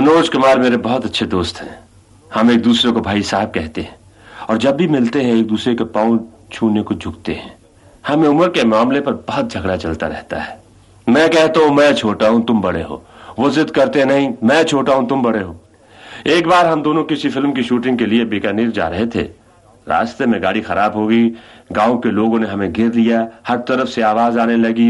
मनोज कुमार मेरे बहुत अच्छे दोस्त हैं। हम एक दूसरे को भाई साहब कहते हैं और जब भी मिलते हैं एक दूसरे के पांव छूने को झुकते हैं। हमें उम्र के मामले पर बहुत झगड़ा चलता रहता है। मैं कहता हूं मैं छोटा हूं तुम बड़े हो, वो जिद करते नहीं मैं छोटा हूं तुम बड़े हो। एक बार हम दोनों किसी फिल्म की शूटिंग के लिए बीकानेर जा रहे थे। रास्ते में गाड़ी खराब हो गई। गांव के लोगों ने हमें घेर लिया। हर तरफ से आवाज आने लगी,